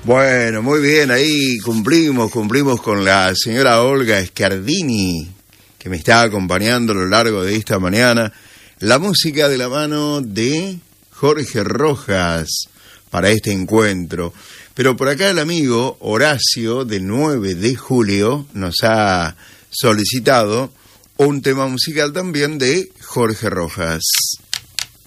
Bueno, muy bien, ahí cumplimos con la señora Olga Scardini, que me está acompañando a lo largo de esta mañana. La música de la mano de Jorge Rojas para este encuentro. Pero por acá el amigo Horacio, del 9 de julio, nos ha solicitado un tema musical también de Jorge Rojas.